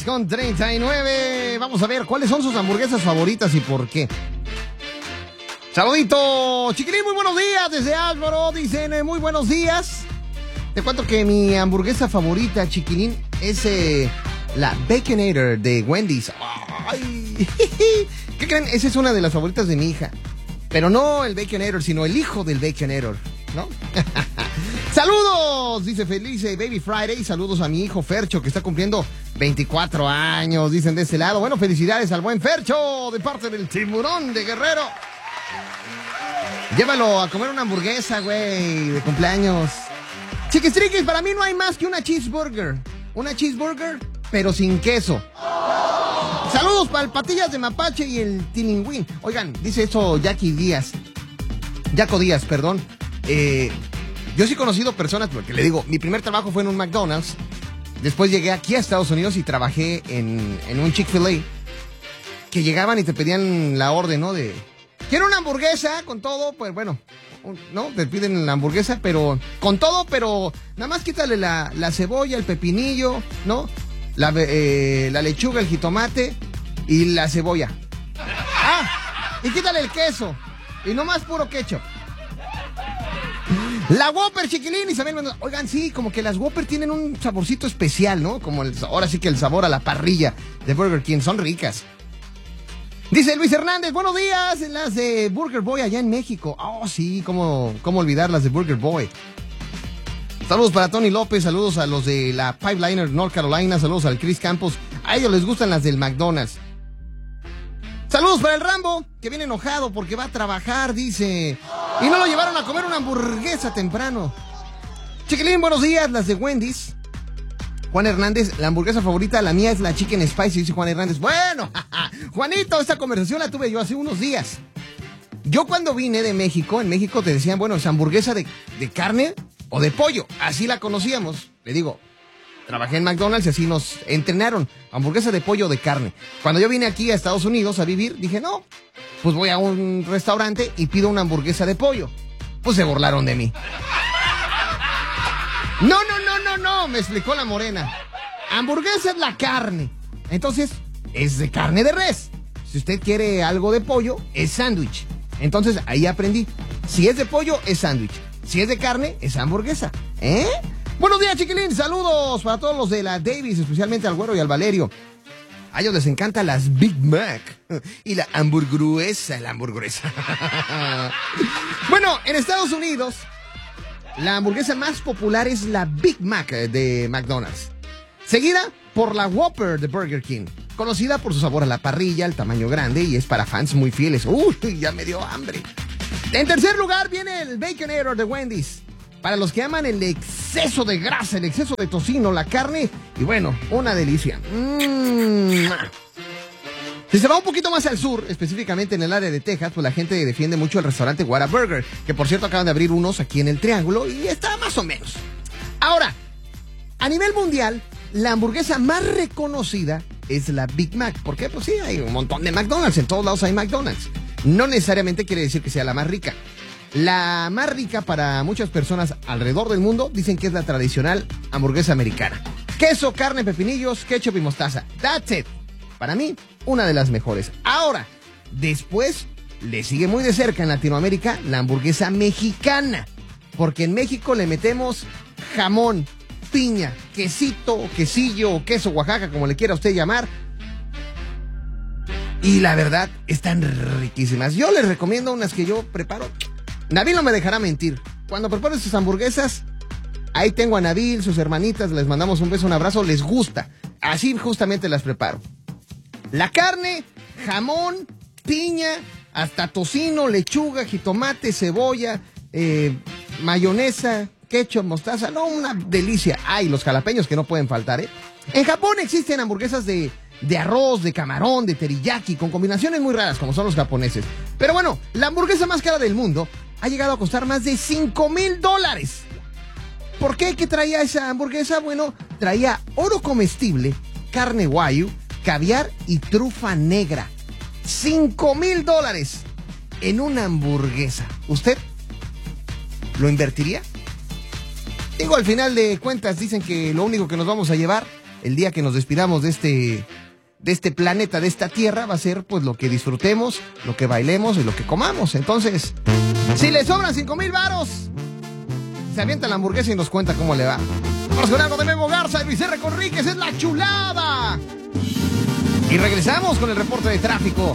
6:39. Vamos a ver cuáles son sus hamburguesas favoritas y por qué. Saludito, chiquilín, muy buenos días desde Álvaro. Dicen, muy buenos días. Te cuento que mi hamburguesa favorita, chiquilín, es la Baconator de Wendy's. Ay, ¿qué creen? Esa es una de las favoritas de mi hija. Pero no el Baconator, sino el hijo del Baconator, ¿no? Saludos, dice feliz Baby Friday. Saludos a mi hijo Fercho, que está cumpliendo 24 años, dicen de ese lado. Bueno, felicidades al buen Fercho, de parte del Tiburón de Guerrero. Llévalo a comer una hamburguesa, güey, de cumpleaños. Chiquistriquis, para mí no hay más que una cheeseburger. Una cheeseburger, pero sin queso. Saludos para el Patillas de Mapache y el Tilingüín. Oigan, dice eso Jaco Díaz, perdón. Yo sí he conocido personas, porque le digo, mi primer trabajo fue en un McDonald's. Después llegué aquí a Estados Unidos y trabajé en un Chick-fil-A. Que llegaban y te pedían la orden, ¿no? De, quiero una hamburguesa con todo, pues bueno, ¿no? Te piden la hamburguesa, pero con todo, pero nada más quítale la cebolla, el pepinillo, ¿no? La lechuga, el jitomate y la cebolla. Ah, y quítale el queso. Y no más puro ketchup. La Whopper, chiquilín, Isabel Mendoza. Oigan, sí, como que las Whopper tienen un saborcito especial, ¿no? Como ahora sí que el sabor a la parrilla de Burger King. Son ricas. Dice Luis Hernández, buenos días, las de Burger Boy allá en México. Oh, sí, cómo olvidar las de Burger Boy. Saludos para Tony López, saludos a los de la Pipeliner North Carolina, saludos al Chris Campos. A ellos les gustan las del McDonald's. Saludos para el Rambo, que viene enojado porque va a trabajar, dice. Y no lo llevaron a comer una hamburguesa temprano. Chiquilín, buenos días, las de Wendy's. Juan Hernández, la hamburguesa favorita, la mía es la Chicken Spicy, dice Juan Hernández. Bueno, Juanito, esta conversación la tuve yo hace unos días. Yo cuando vine de México, en México te decían, bueno, ¿es hamburguesa de carne o de pollo? Así la conocíamos. Le digo, trabajé en McDonald's y así nos entrenaron. Hamburguesa de pollo o de carne. Cuando yo vine aquí a Estados Unidos a vivir, dije, no, pues voy a un restaurante y pido una hamburguesa de pollo. Pues se burlaron de mí. No, me explicó la morena. Hamburguesa es la carne. Entonces, es de carne de res. Si usted quiere algo de pollo, es sándwich. Entonces, ahí aprendí. Si es de pollo, es sándwich. Si es de carne, es hamburguesa. ¿Eh? Buenos días, chiquilín. Saludos para todos los de la Davis, especialmente al Güero y al Valerio. A ellos les encantan las Big Mac y la hamburguesa. Bueno, en Estados Unidos, la hamburguesa más popular es la Big Mac de McDonald's, seguida por la Whopper de Burger King, conocida por su sabor a la parrilla, el tamaño grande y es para fans muy fieles. Uy, ya me dio hambre. En tercer lugar viene el Baconator de Wendy's, para los que aman el exceso de grasa, el exceso de tocino, la carne y bueno, una delicia. Si se va un poquito más al sur, específicamente en el área de Texas, pues la gente defiende mucho el restaurante Whataburger, que por cierto acaban de abrir unos aquí en el Triángulo y está más o menos. Ahora, a nivel mundial, la hamburguesa más reconocida es la Big Mac. ¿Por qué? Pues sí, hay un montón de McDonald's, en todos lados hay McDonald's. No necesariamente quiere decir que sea la más rica. La más rica para muchas personas alrededor del mundo dicen que es la tradicional hamburguesa americana. Queso, carne, pepinillos, ketchup y mostaza. That's it. Para mí, una de las mejores. Ahora, después, le sigue muy de cerca en Latinoamérica la hamburguesa mexicana. Porque en México le metemos jamón, piña, quesito, quesillo, queso Oaxaca, como le quiera usted llamar. Y la verdad, están riquísimas. Yo les recomiendo unas que yo preparo. Nabil no me dejará mentir. Cuando preparo sus hamburguesas, ahí tengo a Nabil, sus hermanitas, les mandamos un beso, un abrazo, les gusta. Así justamente las preparo. La carne, jamón, piña, hasta tocino, lechuga, jitomate, cebolla, mayonesa, ketchup, mostaza. No, una delicia. Ay, los jalapeños que no pueden faltar, ¿eh? En Japón existen hamburguesas de arroz, de camarón, de teriyaki, con combinaciones muy raras como son los japoneses. Pero bueno, la hamburguesa más cara del mundo ha llegado a costar más de $5,000. ¿Por qué? ¿Qué traía esa hamburguesa? Bueno, traía oro comestible, carne wagyu, caviar y trufa negra. $5,000 en una hamburguesa. ¿Usted lo invertiría? Digo, al final de cuentas dicen que lo único que nos vamos a llevar el día que nos despidamos de este planeta, de esta tierra, va a ser pues lo que disfrutemos, lo que bailemos y lo que comamos. Entonces, si le sobran 5,000 varos, se avienta la hamburguesa y nos cuenta cómo le va. Vamos con algo de Memo Garza y Luis R. Conríquez, es la chulada. Y regresamos con el reporte de tráfico